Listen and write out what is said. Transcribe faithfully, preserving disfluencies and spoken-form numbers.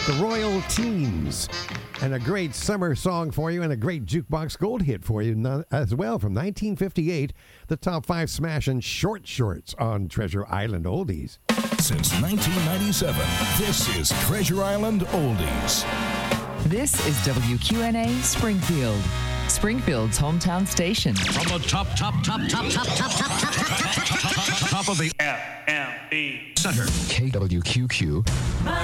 The Royal Teens. And a great summer song for you and a great jukebox gold hit for you none, as well from nineteen fifty-eight. The top five smashing Short Shorts on Treasure Island Oldies. Since nineteen ninety-seven, this is Treasure Island Oldies. This is W Q N A Springfield, Springfield's hometown station. From the top, top, top, top, top, top, top, top, top, top, top, top of the F M B center. K W Q Q.